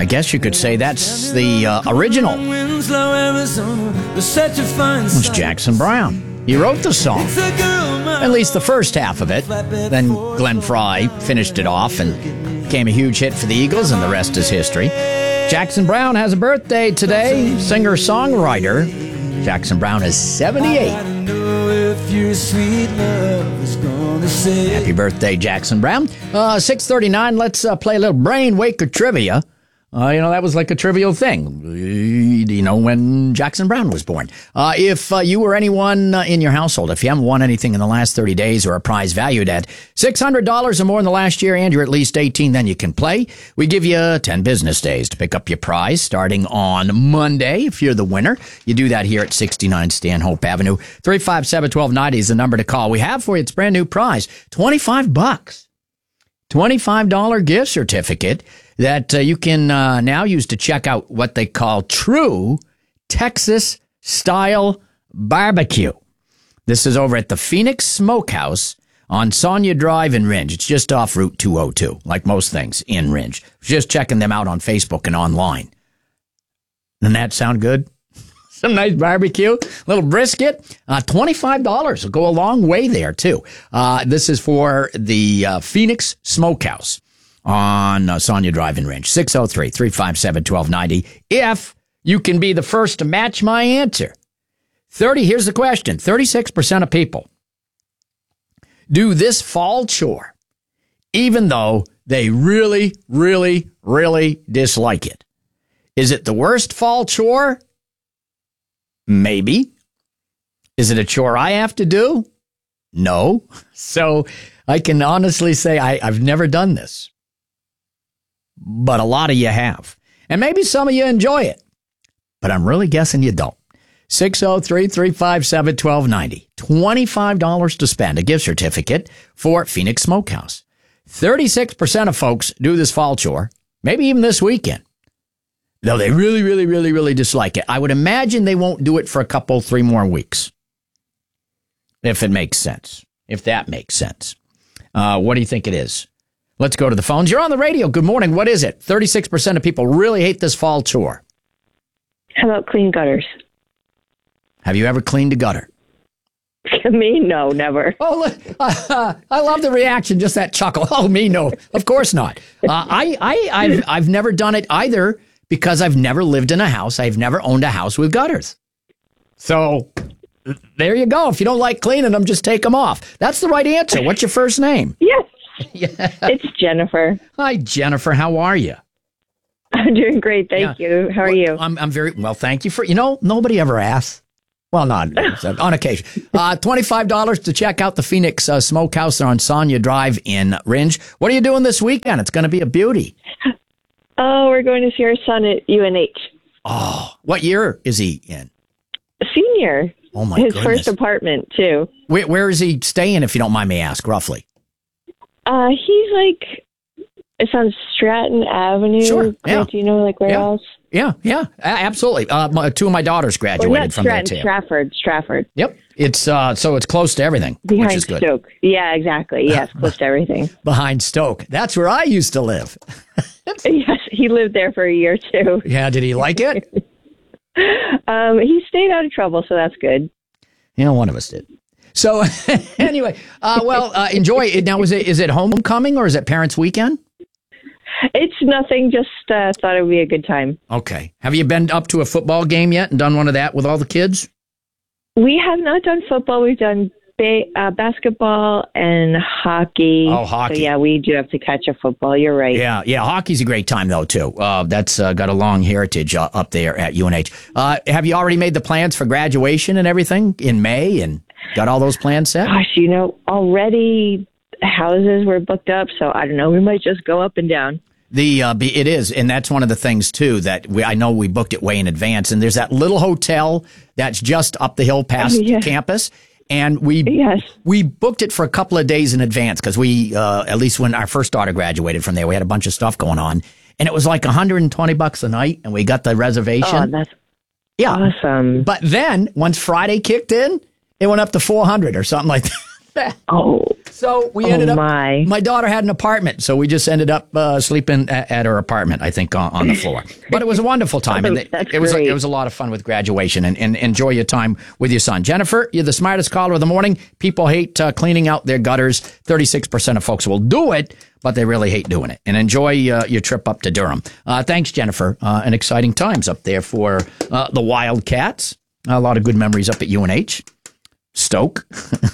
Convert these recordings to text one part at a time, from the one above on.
I guess you could say that's the original. It's Jackson Browne. He wrote the song. At least the first half of it. Then Glenn Frey finished it off and became a huge hit for the Eagles, and the rest is history. Jackson Browne has a birthday today. Singer-songwriter. Jackson Browne is 78. Happy birthday, Jackson Browne. 6:39, let's play a little Brain Waker trivia. That was like a trivial thing, when Jackson Browne was born. If you or anyone in your household, if you haven't won anything in the last 30 days or a prize valued at $600 or more in the last year and you're at least 18, then you can play. We give you 10 business days to pick up your prize starting on Monday. If you're the winner, you do that here at 69 Stanhope Avenue. 357-1290 is the number to call. We have for you, it's brand new prize, $25. $25 gift certificate that you can now use to check out what they call true Texas-style barbecue. This is over at the Phoenix Smokehouse on Sonia Drive in Ringe. It's just off Route 202, like most things in Ringe. Just checking them out on Facebook and online. Doesn't that sound good? Some nice barbecue, little brisket. $25 will go a long way there, too. This is for the Phoenix Smokehouse on Sonia Drive in Ringe. 603-357-1290. If you can be the first to match my answer. Here's the question. 36% of people do this fall chore, even though they really, really, really dislike it. Is it the worst fall chore? Maybe. Is it a chore I have to do? No. So I can honestly say I've never done this. But a lot of you have. And maybe some of you enjoy it. But I'm really guessing you don't. 603-357-1290. $25 to spend. A gift certificate for Phoenix Smokehouse. 36% of folks do this fall chore. Maybe even this weekend. Though they really, really, really, really dislike it. I would imagine they won't do it for a couple, 3 more weeks. If it makes sense. If that makes sense. What do you think it is? Let's go to the phones. You're on the radio. Good morning. What is it? 36% of people really hate this fall chore. How about clean gutters? Have you ever cleaned a gutter? Me? No, never. Oh, I love the reaction, just that chuckle. Oh, me? No, of course not. I've never done it either because I've never lived in a house. I've never owned a house with gutters. So there you go. If you don't like cleaning them, just take them off. That's the right answer. What's your first name? Yes. Yeah. It's Jennifer. Hi, Jennifer. How are you? I'm doing great. Thank you. How are you? I'm very well. Thank you for, nobody ever asks. Well, not on occasion. $25 to check out the Phoenix Smokehouse on Sonia Drive in Ringe. What are you doing this weekend? It's going to be a beauty. Oh, we're going to see our son at UNH. Oh, what year is he in? Senior. Oh, my goodness. His first apartment, too. Where is he staying, if you don't mind me ask, roughly? He's it's on Stratton Avenue. Sure. Yeah. Do you know, where else? Yeah, absolutely. 2 of my daughters graduated from there, too. Stratford. Yep. It's so it's close to everything, behind which is good. Stoke. Yeah, exactly. Yes, close to everything. Behind Stoke. That's where I used to live. Yes, he lived there for a year, too. Yeah, did he like it? He stayed out of trouble, so that's good. One of us did. So anyway, enjoy it. Now, is it homecoming or is it parents' weekend? It's nothing. Just thought it would be a good time. Okay. Have you been up to a football game yet and done one of that with all the kids? We have not done football. We've done basketball and hockey. Oh, hockey. So, yeah, we do have to catch a football. You're right. Yeah. Hockey's a great time, though, too. That's got a long heritage up there at UNH. Have you already made the plans for graduation and everything in May and got all those plans set? Gosh, already houses were booked up, so I don't know. We might just go up and down. It is, and that's one of the things too that I know we booked it way in advance. And there's that little hotel that's just up the hill past campus, and we booked it for a couple of days in advance because we at least when our first daughter graduated from there, we had a bunch of stuff going on, and it was like $120 a night, and we got the reservation. Oh, that's awesome! But then once Friday kicked in, it went up to $400 or something like that. Oh. So we ended up. My daughter had an apartment, so we just ended up sleeping at her apartment. I think on the floor. But it was a wonderful time, and it was a lot of fun with graduation. And enjoy your time with your son, Jennifer. You're the smartest caller of the morning. People hate cleaning out their gutters. 36% of folks will do it, but they really hate doing it. And enjoy your trip up to Durham. Thanks, Jennifer. And exciting times up there for the Wildcats. A lot of good memories up at UNH. Stoke.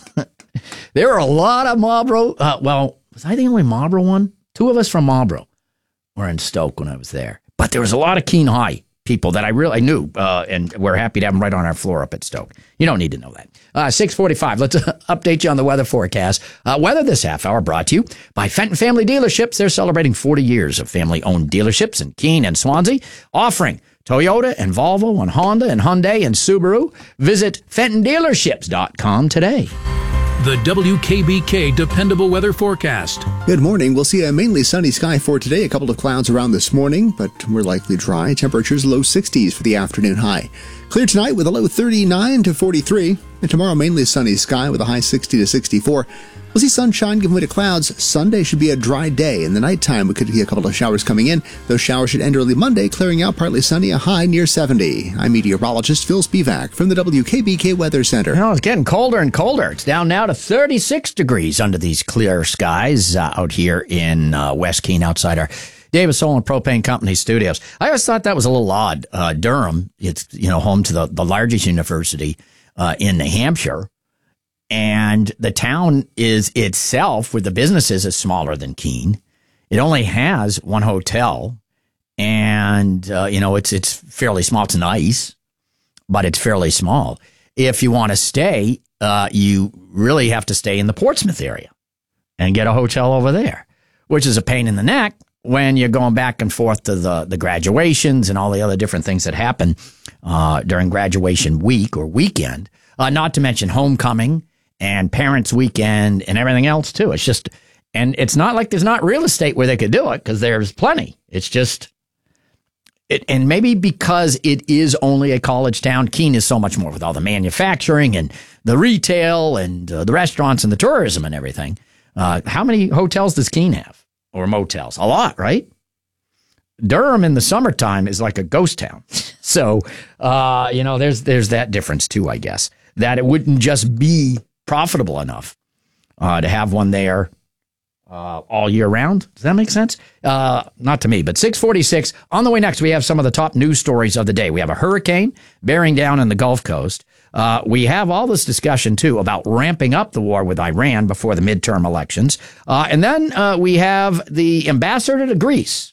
There were a lot of Marlboro. Was I the only Marlboro one? Two of us from Marlboro were in Stoke when I was there. But there was a lot of Keene High people that I really knew, and we're happy to have them right on our floor up at Stoke. You don't need to know that. 6:45. Let's update you on the weather forecast. Weather this half hour brought to you by Fenton Family Dealerships. They're celebrating 40 years of family-owned dealerships in Keene and Swansea, offering Toyota and Volvo and Honda and Hyundai and Subaru. Visit FentonDealerships.com today. The WKBK Dependable Weather Forecast. Good morning. We'll see a mainly sunny sky for today. A couple of clouds around this morning, but we're likely dry. Temperatures low 60s for the afternoon high. Clear tonight with a low 39 to 43. And tomorrow, mainly sunny sky with a high 60 to 64. We'll see sunshine giving way to clouds. Sunday should be a dry day. In the nighttime, we could see a couple of showers coming in. Those showers should end early Monday, clearing out partly sunny, a high near 70. I'm meteorologist Phil Spivak from the WKBK Weather Center. It's getting colder and colder. It's down now to 36 degrees under these clear skies out here in West Keene outside our Davis Solar and Propane Company studios. I always thought that was a little odd. Durham, it's home to the largest university in New Hampshire. And the town is itself, with the businesses, is smaller than Keene. It only has one hotel, and it's fairly small. It's nice, but it's fairly small. If you want to stay, you really have to stay in the Portsmouth area and get a hotel over there, which is a pain in the neck when you're going back and forth to the graduations and all the other different things that happen during graduation week or weekend. Not to mention homecoming and parents' weekend and everything else too. It's just, and it's not like there's not real estate where they could do it, because there's plenty. It's just, and maybe because it is only a college town, Keene is so much more with all the manufacturing and the retail and the restaurants and the tourism and everything. How many hotels does Keene have, or motels? A lot, right? Durham in the summertime is like a ghost town. So, there's that difference too, I guess, that it wouldn't just be profitable enough to have one there all year round. Does that make sense? Not to me, but 6:46. On the way next, we have some of the top news stories of the day. We have a hurricane bearing down in the Gulf Coast. We have all this discussion, too, about ramping up the war with Iran before the midterm elections. And then we have the ambassador to Greece,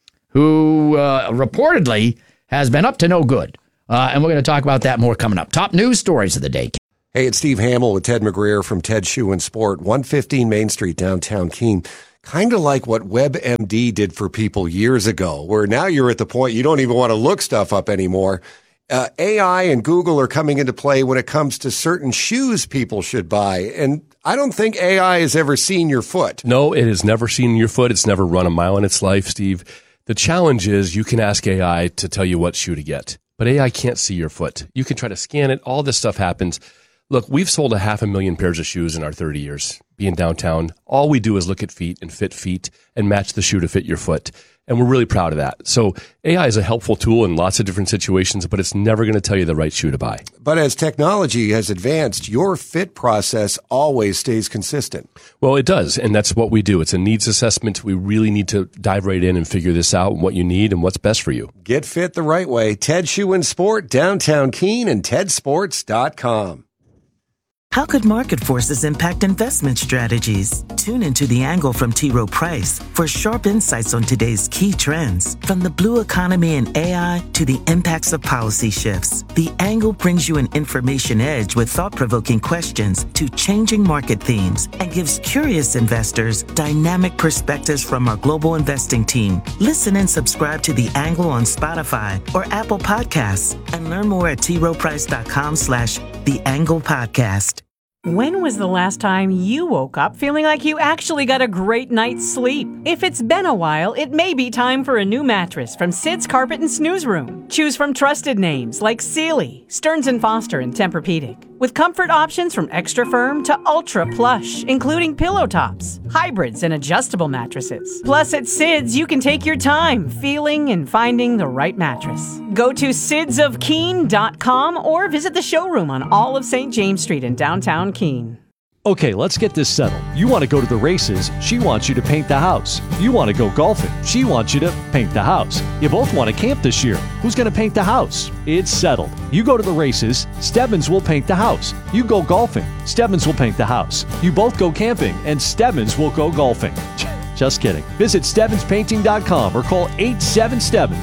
who reportedly has been up to no good. And we're going to talk about that more coming up. Top news stories of the day. Hey, it's Steve Hamill with Ted McGreer from Ted Shoe and Sport, 115 Main Street, downtown Keene. Kind of like what WebMD did for people years ago, where now you're at the point you don't even want to look stuff up anymore. AI and Google are coming into play when it comes to certain shoes people should buy. And I don't think AI has ever seen your foot. No, it has never seen your foot. It's never run a mile in its life, Steve. The challenge is you can ask AI to tell you what shoe to get, but AI can't see your foot. You can try to scan it. All this stuff happens. Look, we've sold 500,000 pairs of shoes in our 30 years being downtown. All we do is look at feet and fit feet and match the shoe to fit your foot. And we're really proud of that. So AI is a helpful tool in lots of different situations, but it's never going to tell you the right shoe to buy. But as technology has advanced, your fit process always stays consistent. Well, it does. And that's what we do. It's a needs assessment. We really need to dive right in and figure this out, what you need and what's best for you. Get fit the right way. Ted Shoe and Sport, downtown Keene, and tedsports.com. How could market forces impact investment strategies? Tune into The Angle from T. Rowe Price for sharp insights on today's key trends. From the blue economy and AI to the impacts of policy shifts, The Angle brings you an information edge with thought-provoking questions to changing market themes and gives curious investors dynamic perspectives from our global investing team. Listen and subscribe to The Angle on Spotify or Apple Podcasts and learn more at troweprice.com/The Angle Podcast. When was the last time you woke up feeling like you actually got a great night's sleep? If it's been a while, it may be time for a new mattress from Sid's Carpet and Snooze Room. Choose from trusted names like Sealy, Stearns & Foster, and Tempur-Pedic. With comfort options from extra firm to ultra plush, including pillow tops, hybrids, and adjustable mattresses. Plus, at Sid's, you can take your time feeling and finding the right mattress. Go to sidsofkeene.com or visit the showroom on all of St. James Street in downtown Keene. Okay, let's get this settled. You want to go to the races, she wants you to paint the house. You want to go golfing, she wants you to paint the house. You both want to camp this year. Who's going to paint the house? It's settled. You go to the races, Stebbins will paint the house. You go golfing, Stebbins will paint the house. You both go camping, and Stebbins will go golfing. Just kidding. Visit StebbinsPainting.com or call 87-STEBBINS